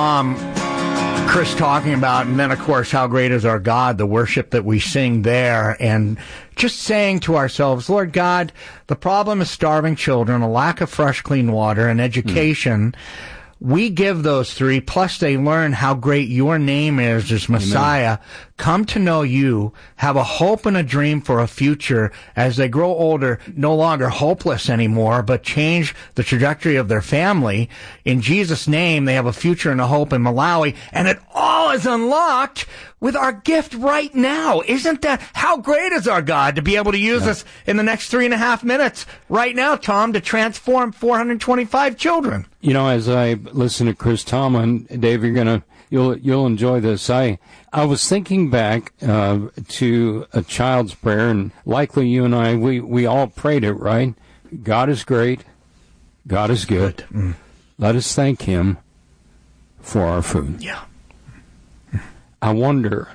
Tom, Chris talking about, and then, of course, how great is our God, the worship that we sing there, and just saying to ourselves, Lord God, the problem is starving children, a lack of fresh, clean water, and education. We give those three, plus they learn how great your name is as Messiah, come to know you, have a hope and a dream for a future as they grow older, no longer hopeless anymore, but change the trajectory of their family. In Jesus' name, they have a future and a hope in Malawi, and it all is unlocked with our gift right now. Isn't that, how great is our God to be able to use us in the next 3.5 minutes right now, Tom, to transform 425 children? You know, as I listen to Chris Tomlin, Dave, you'll enjoy this. I was thinking back to a child's prayer, and likely you and I, we all prayed it, right? God is great. God is good. Let us thank him for our food. Yeah. I wonder,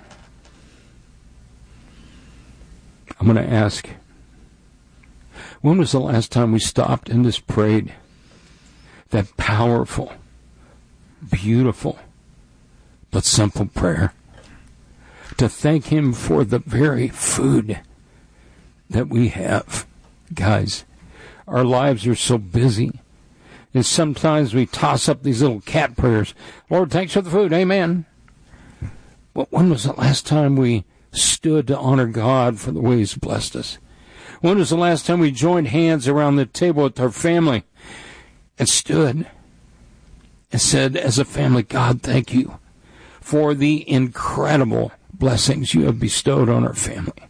I'm going to ask, when was the last time we stopped and just prayed that powerful, beautiful, but simple prayer to thank him for the very food that we have? Guys, our lives are so busy, and sometimes we toss up these little cat prayers. Lord, thanks for the food, amen. But when was the last time we stood to honor God for the way he's blessed us? When was the last time we joined hands around the table with our family and stood and said, as a family, God, thank you for the incredible blessings you have bestowed on our family?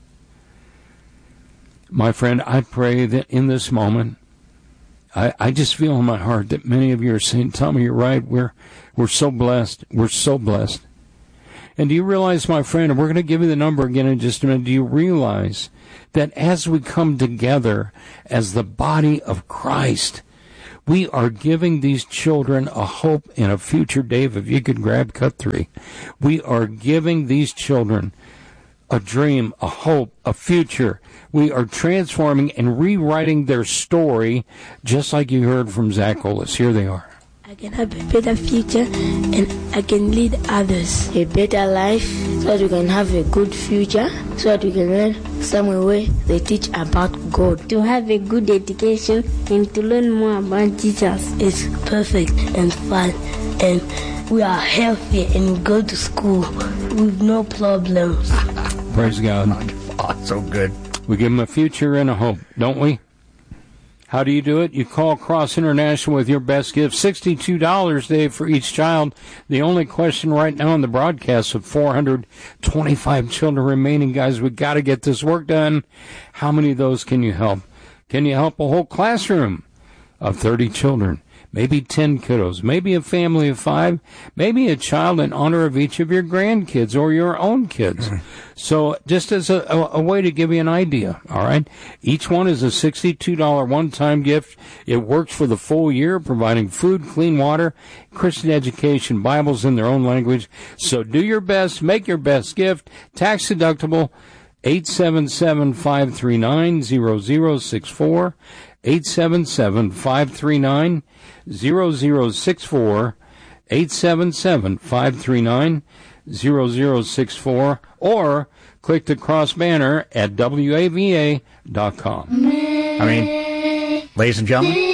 My friend, I pray that in this moment, I just feel in my heart that many of you are saying, Tommy, you're right. We're so blessed. We're so blessed. And do you realize, my friend, and we're going to give you the number again in just a minute, do you realize that as we come together as the body of Christ, we are giving these children a hope and a future? Dave, if you could grab cut 3. We are giving these children a dream, a hope, a future. We are transforming and rewriting their story, just like you heard from Zach Olis. Here they are. I can have a better future and I can lead others a better life so that we can have a good future, so that we can learn somewhere where they teach about God. To have a good education and to learn more about Jesus is perfect and fun, and we are healthy and we go to school with no problems. Praise God. Oh, so good. We give them a future and a hope, don't we? How do you do it? You call Cross International with your best gift. $62, Dave, for each child. The only question right now in the broadcast of 425 children remaining, guys, we got to get this work done. How many of those can you help? Can you help a whole classroom of 30 children? Maybe 10 kiddos, maybe a family of 5, maybe a child in honor of each of your grandkids or your own kids. So just as a way to give you an idea, all right? Each one is a $62 one-time gift. It works for the full year, providing food, clean water, Christian education, Bibles in their own language. So do your best, make your best gift, tax deductible, 877-539-0064, 877-539-0064, 877-539-0064, or click the cross banner at WAVA.com. I mean, ladies and gentlemen,